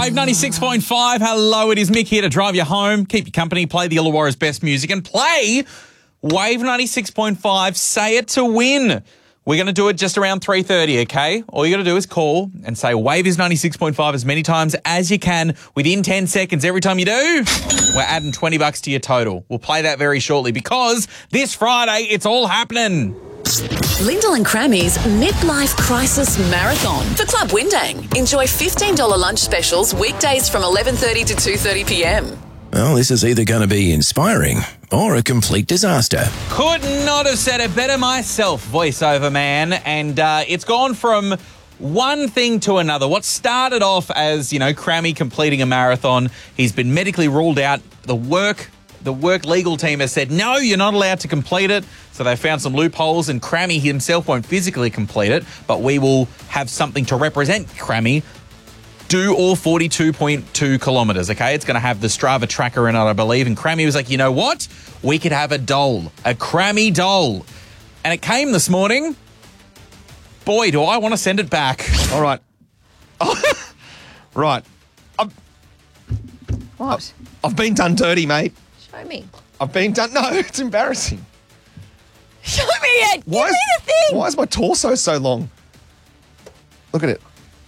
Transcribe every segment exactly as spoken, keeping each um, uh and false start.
Wave ninety-six point five. Hello, it is Mick here to drive you home, keep you company, play the Illawarra's best music, and play Wave ninety-six point five, Say It to Win. We're going to do it just around three thirty, okay? All you got to do is call and say Wave is ninety-six point five as many times as you can within ten seconds. Every time you do, we're adding twenty bucks to your total. We'll play that very shortly because this Friday, it's all happening. Lyndall and Crammy's Midlife Crisis Marathon for Club Windang. Enjoy fifteen dollars lunch specials weekdays from eleven thirty to two thirty p m. Well, this is either going to be inspiring or a complete disaster. Could not have said it better myself, voiceover man. And uh, it's gone from one thing to another. What started off as, you know, Crammy completing a marathon, he's been medically ruled out. The work, the work legal team has said, no, you're not allowed to complete it. So they found some loopholes, and Crammy himself won't physically complete it, but we will have something to represent Crammy do all forty-two point two kilometres, okay? It's going to have the Strava tracker in it, I believe. And Crammy was like, you know what? We could have a doll, a Crammy doll. And it came this morning. Boy, do I want to send it back. All right. Oh, right. I've, What? I've been done dirty, mate. Show me. I've been done... No, it's embarrassing. Show me it. Give Why me is, the thing. why is my torso so long? Look at it.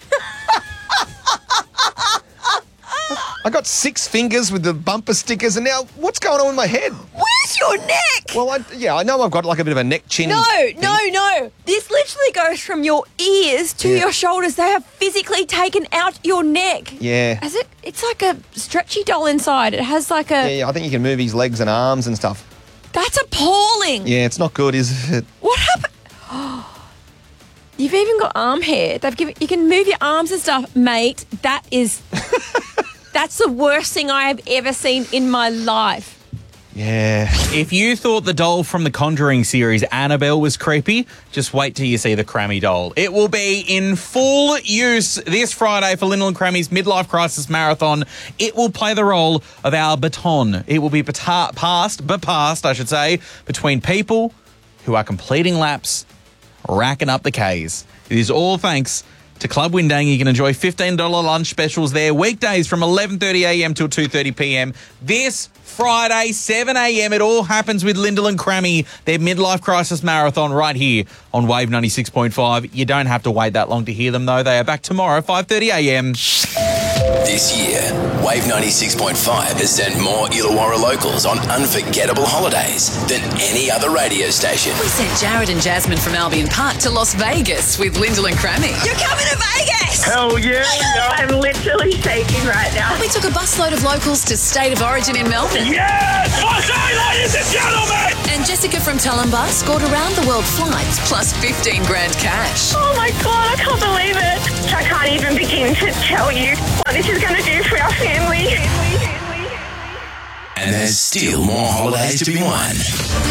I got six fingers with the bumper stickers, and now what's going on with my head? Where's your neck? Well, I, yeah, I know I've got like a bit of a neck chin. No, thing. no, no. This literally goes from your ears to Yeah. your shoulders. They have physically taken out your neck. Yeah. As it, it's like a stretchy doll inside. It has like a... Yeah, yeah, I think you can move his legs and arms and stuff. That's appalling. Yeah, it's not good, is it? What happened? You've even got arm hair. They've given. You can move your arms and stuff, mate. That is... That's the worst thing I have ever seen in my life. Yeah. If you thought the doll from the Conjuring series, Annabelle, was creepy, just wait till you see the Crammy doll. It will be in full use this Friday for Lyndall and Crammy's Midlife Crisis Marathon. It will play the role of our baton. It will be bata- passed, but passed, I should say, between people who are completing laps, racking up the Ks. It is all thanks to Club Windang. You can enjoy fifteen dollars lunch specials there weekdays from eleven thirty a m till two thirty p m. This Friday, seven a m It all happens with Lyndall and Crammy, their Midlife Crisis Marathon right here on Wave ninety-six point five. You don't have to wait that long to hear them, though. They are back tomorrow, five thirty a m. This year, Wave ninety-six point five has sent more Illawarra locals on unforgettable holidays than any other radio station. We sent Jared and Jasmine from Albion Park to Las Vegas with Lyndall and Crammy. You're coming to Vegas. Hell yeah, I'm literally shaking right now. We took a busload of locals to State of Origin in Melbourne. Yes! What's up, ladies and gentlemen? And Jessica from Tulumba scored around the world flights plus fifteen grand cash. Oh my God, I can't believe it. I can't even begin to tell you what this is going to do for our family. And there's still more holidays to be won.